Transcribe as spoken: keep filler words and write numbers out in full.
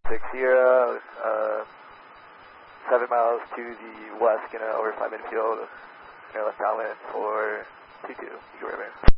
Six Sierra, uh, seven miles to the west, gonna over five midfield, gonna left downwind for two two, Eagle River.